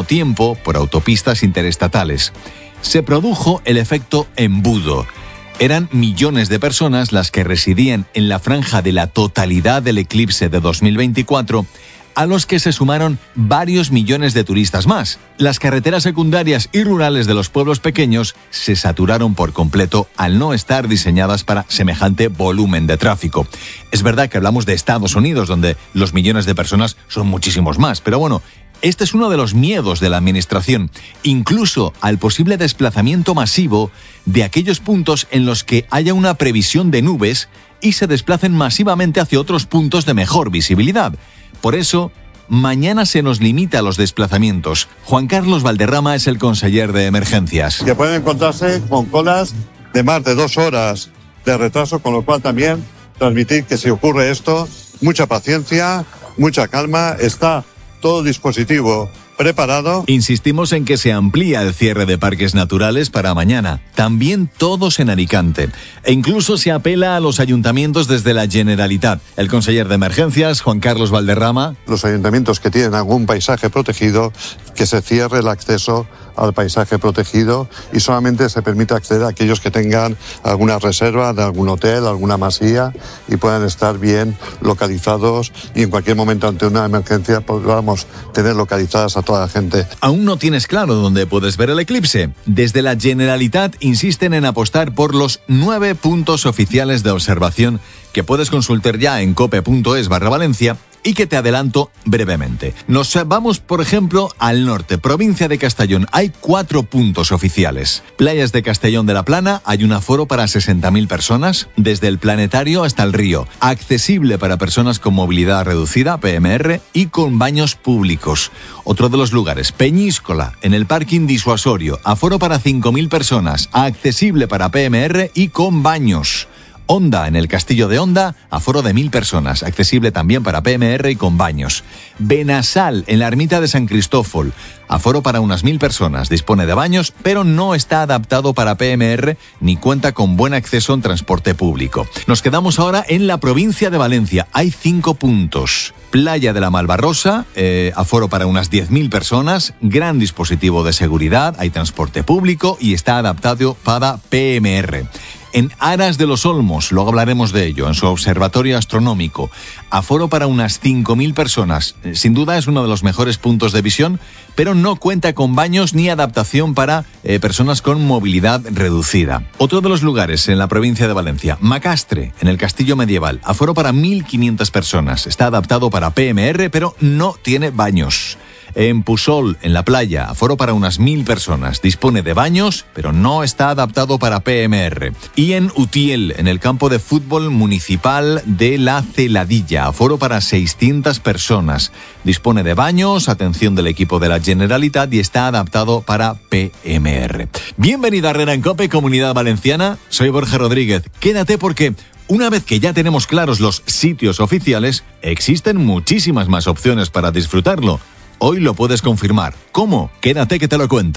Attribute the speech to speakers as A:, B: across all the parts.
A: mismo tiempo por autopistas interestatales. Se produjo el efecto embudo. Eran millones de personas las que residían en la franja de la totalidad del eclipse de 2024, a los que se sumaron varios millones de turistas más. Las carreteras secundarias y rurales de los pueblos pequeños se saturaron por completo al no estar diseñadas para semejante volumen de tráfico. Es verdad que hablamos de Estados Unidos, donde los millones de personas son muchísimos más, pero bueno, este es uno de los miedos de la administración, incluso al posible desplazamiento masivo de aquellos puntos en los que haya una previsión de nubes y se desplacen masivamente hacia otros puntos de mejor visibilidad. Por eso, mañana se nos limita a los desplazamientos. Juan Carlos Valderrama es el conseller de emergencias.
B: Que pueden encontrarse con colas de más de 2 horas de retraso, con lo cual también transmitir que si ocurre esto, mucha paciencia, mucha calma, está todo dispositivo preparado.
A: Insistimos en que se amplía el cierre de parques naturales para mañana, también todos en Alicante. E incluso se apela a los ayuntamientos desde la Generalitat. El conseller de emergencias, Juan Carlos Valderrama.
B: Los ayuntamientos que tienen algún paisaje protegido, que se cierre el acceso al paisaje protegido y solamente se permite acceder a aquellos que tengan alguna reserva de algún hotel, alguna masía y puedan estar bien localizados y en cualquier momento ante una emergencia podamos tener localizadas a toda la gente.
A: ¿Aún no tienes claro dónde puedes ver el eclipse? Desde la Generalitat insisten en apostar por los 9 puntos oficiales de observación que puedes consultar ya en cope.es/Valencia y que te adelanto brevemente. Nos vamos, por ejemplo, al norte, provincia de Castellón. Hay 4 puntos oficiales. Playas de Castellón de la Plana, hay un aforo para 60.000 personas, desde el planetario hasta el río. Accesible para personas con movilidad reducida, PMR, y con baños públicos. Otro de los lugares, Peñíscola, en el parking disuasorio. Aforo para 5.000 personas, accesible para PMR y con baños. Onda, en el Castillo de Onda, aforo de 1.000 personas, accesible también para PMR y con baños. Benasal, en la ermita de San Cristófol, aforo para unas 1.000 personas, dispone de baños, pero no está adaptado para PMR ni cuenta con buen acceso en transporte público. Nos quedamos ahora en la provincia de Valencia. Hay 5 puntos. Playa de la Malvarrosa, aforo para unas 10.000 personas, gran dispositivo de seguridad, hay transporte público y está adaptado para PMR. En Aras de los Olmos, luego hablaremos de ello, en su observatorio astronómico, aforo para unas 5.000 personas. Sin duda es uno de los mejores puntos de visión, pero no cuenta con baños ni adaptación para personas con movilidad reducida. Otro de los lugares en la provincia de Valencia, Macastre, en el Castillo Medieval, aforo para 1.500 personas. Está adaptado para PMR, pero no tiene baños. En Pusol, en la playa, aforo para unas 1.000 personas. Dispone de baños, pero no está adaptado para PMR. Y en Utiel, en el campo de fútbol municipal de La Celadilla, aforo para 600 personas. Dispone de baños, atención del equipo de la Generalitat y está adaptado para PMR. Bienvenida a Herrera en COPE, Comunidad Valenciana. Soy Borja Rodríguez. Quédate porque una vez que ya tenemos claros los sitios oficiales, existen muchísimas más opciones para disfrutarlo. Hoy lo puedes confirmar. ¿Cómo? Quédate que te lo cuento.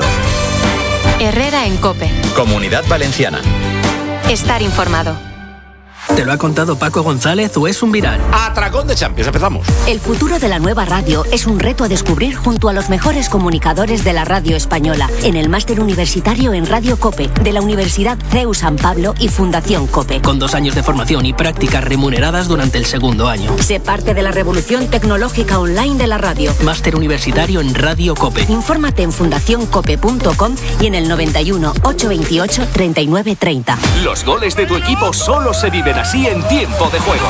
C: Herrera en COPE.
D: Comunidad Valenciana.
C: Estar informado.
E: ¿Te lo ha contado Paco González o es un viral?
F: Atracón de Champions, empezamos.
G: El futuro de la nueva radio es un reto a descubrir junto a los mejores comunicadores de la radio española en el máster universitario en Radio COPE de la Universidad CEU San Pablo y Fundación COPE.
E: Con 2 años de formación y prácticas remuneradas durante el segundo año.
G: Sé parte de la revolución tecnológica online de la radio.
E: Máster universitario en Radio COPE.
G: Infórmate en fundacioncope.com y en el 91 828 39 30.
H: Los goles de tu equipo solo se viven así en tiempo de juego.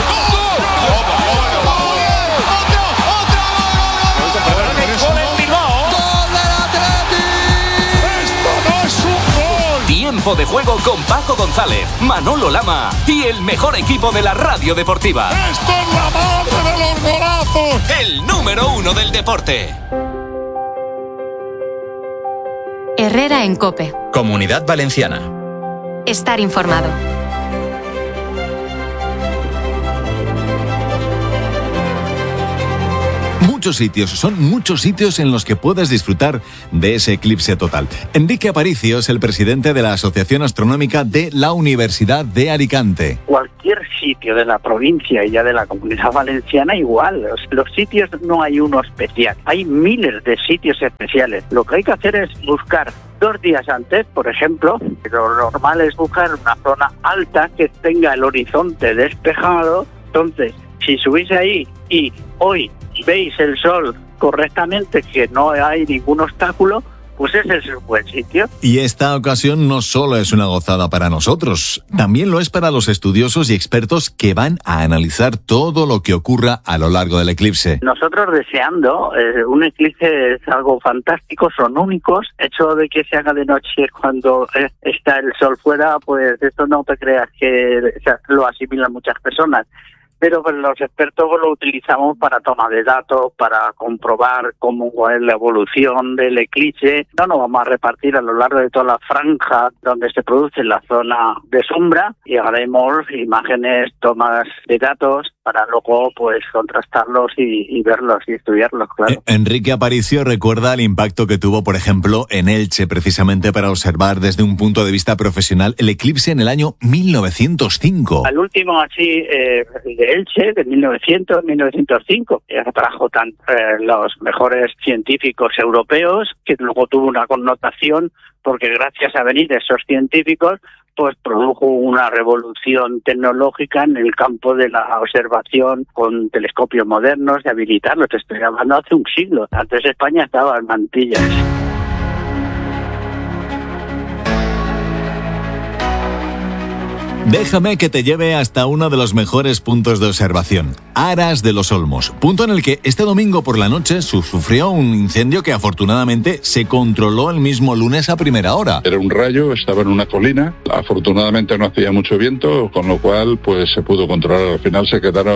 H: Tiempo de juego con Paco González, Manolo Lama y el mejor equipo de la radio deportiva.
I: ¡Esto es la madre de los golazos!
H: El número 1 del deporte.
C: Herrera en COPE.
D: Comunidad Valenciana.
C: Estar informado.
A: muchos sitios en los que puedes disfrutar de ese eclipse total. Enrique Aparicio es el presidente de la Asociación Astronómica de la Universidad de Alicante.
J: Cualquier sitio de la provincia y ya de la Comunidad Valenciana igual. Los sitios no hay uno especial, hay miles de sitios especiales. Lo que hay que hacer es buscar 2 días antes, por ejemplo. Lo normal es buscar una zona alta que tenga el horizonte despejado. Entonces, si subís ahí y hoy veis el sol correctamente, que no hay ningún obstáculo, pues ese es un buen sitio.
A: Y esta ocasión no solo es una gozada para nosotros, también lo es para los estudiosos y expertos que van a analizar todo lo que ocurra a lo largo del eclipse.
J: Nosotros deseando, un eclipse es algo fantástico, son únicos. Hecho de que se haga de noche cuando está el sol fuera, pues esto no te creas que lo asimilan muchas personas. Pero pues, los expertos lo utilizamos para toma de datos, para comprobar cómo es la evolución del eclipse. No nos vamos a repartir a lo largo de toda la franja donde se produce la zona de sombra y haremos imágenes, tomas de datos para luego pues contrastarlos y verlos y estudiarlos, claro.
A: Enrique Aparicio recuerda el impacto que tuvo, por ejemplo, en Elche, precisamente para observar desde un punto de vista profesional el eclipse en el año 1905.
J: Al último así de Elche, de 1905, que trajo los mejores científicos europeos, que luego tuvo una connotación porque gracias a venir esos científicos pues produjo una revolución tecnológica en el campo de la observación con telescopios modernos, de habilitarlos. Te estoy hablando hace un siglo. Antes España estaba en mantillas.
A: Déjame que te lleve hasta uno de los mejores puntos de observación, Aras de los Olmos, punto en el que este domingo por la noche sufrió un incendio que afortunadamente se controló el mismo lunes a primera hora.
K: Era un rayo, estaba en una colina, afortunadamente no hacía mucho viento, con lo cual pues se pudo controlar. Al final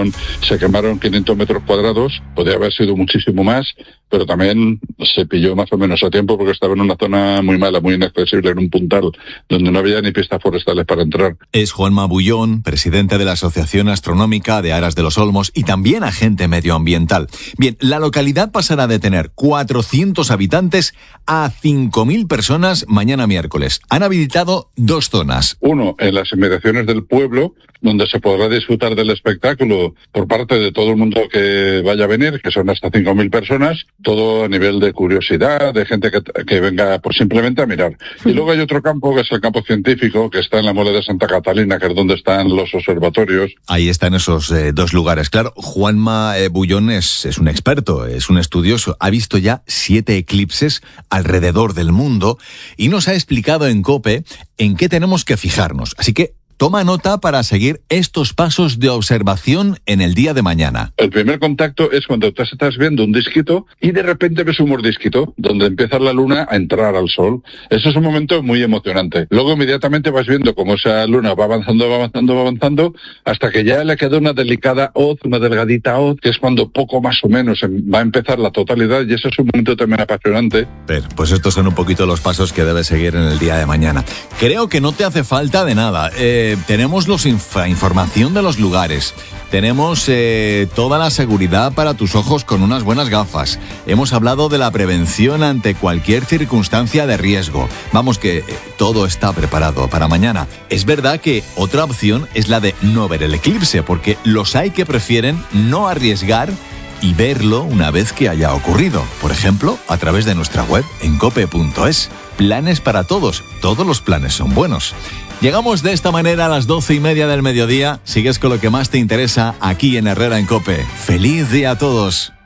K: se quemaron 500 metros cuadrados, podría haber sido muchísimo más, pero también se pilló más o menos a tiempo porque estaba en una zona muy mala, muy inaccesible, en un puntal donde no había ni pistas forestales para entrar.
A: Es Juanma Bullón, presidente de la Asociación Astronómica de Aras de los Olmos y también agente medioambiental. Bien, la localidad pasará de tener 400 habitantes a 5.000 personas mañana miércoles. Han habilitado 2 zonas.
K: Uno, en las inmediaciones del pueblo, donde se podrá disfrutar del espectáculo por parte de todo el mundo que vaya a venir, que son hasta 5.000 personas, todo a nivel de curiosidad, de gente que venga por simplemente a mirar. Y luego hay otro campo, que es el campo científico, que está en la mole de Santa Catalina, que es donde están los observatorios.
A: Ahí están esos 2 lugares. Claro, Juanma Bullón es un experto, es un estudioso. Ha visto ya 7 eclipses alrededor del mundo y nos ha explicado en COPE en qué tenemos que fijarnos. Así que toma nota para seguir estos pasos de observación en el día de mañana.
K: El primer contacto es cuando tú estás viendo un disquito y de repente ves un mordisquito donde empieza la luna a entrar al sol. Eso es un momento muy emocionante. Luego inmediatamente vas viendo cómo esa luna va avanzando hasta que ya le queda una delicada hoz, una delgadita hoz, que es cuando poco más o menos va a empezar la totalidad, y eso es un momento también apasionante.
A: Pues estos son un poquito los pasos que debes seguir en el día de mañana. Creo que no te hace falta de nada. Tenemos información de los lugares, tenemos toda la seguridad para tus ojos con unas buenas gafas, hemos hablado de la prevención ante cualquier circunstancia de riesgo. Vamos, que todo está preparado para mañana. Es verdad que otra opción es la de no ver el eclipse, porque los hay que prefieren no arriesgar y verlo una vez que haya ocurrido. Por ejemplo, a través de nuestra web en cope.es. Planes para todos los planes son buenos. Llegamos de esta manera a las 12:30 del mediodía. Sigues con lo que más te interesa aquí en Herrera en COPE. ¡Feliz día a todos!